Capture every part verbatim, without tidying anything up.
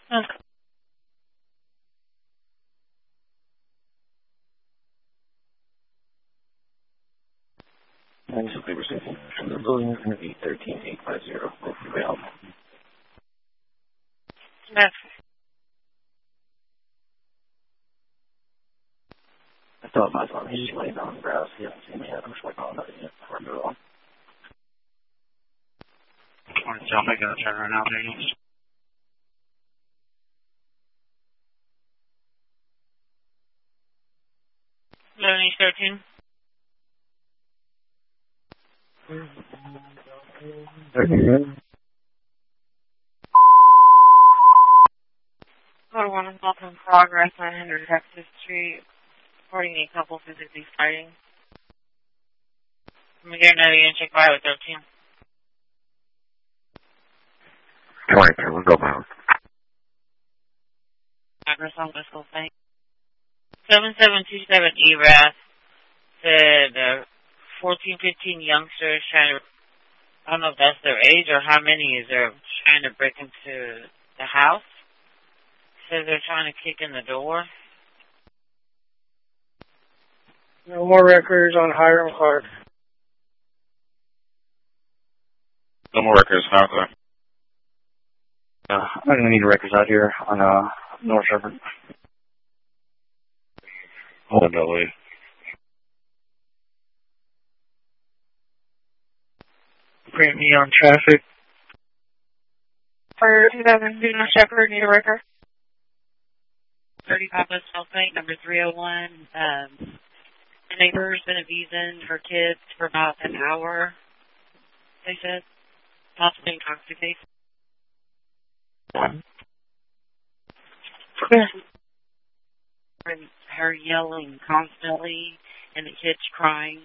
Okay. And simply receiving from the building is going to be thirteen eight five zero. Available. Yes. I thought my phone, he's just laying on the grass. He hasn't seen me yet. I'm just like, oh, no, yet. Before I move on. Morning, John. Making a turn right now, Daniel. eleven thirteen. thirteen. Code one assault in progress, nine hundred Texas Street. Reporting a couple physically fighting. I'm going to get another unit check by with thirteen. twenty-two, we'll go out. Address on this whole thing. seven seven two seven E R A S said uh, fourteen, fifteen youngsters trying to, I don't know if that's their age or how many is there, trying to break into the house. Says they're trying to kick in the door. No more records on Hiram Clark. No more records. How's that? Uh, I'm going to need records out here on uh, North Shepherd. Hold on, Dolly. Grant me on traffic. For two thousand two North Shepherd, need a record? thirty-five West South Bank, number three oh one. Um, the neighbor's been abusing her kids for about an hour, they said. Possibly intoxicated. Clear. And her yelling constantly, and the kids crying.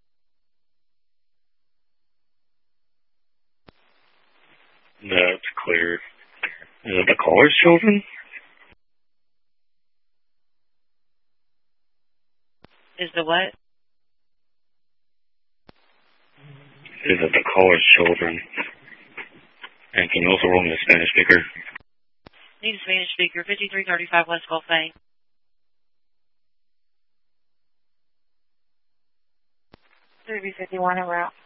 That's clear. Is it the caller's children? Is the what? Is it the caller's children? And can you also roll me a Spanish speaker? Need a Spanish speaker, fifty-three thirty-five West Gulf Bank. three B fifty-one en route.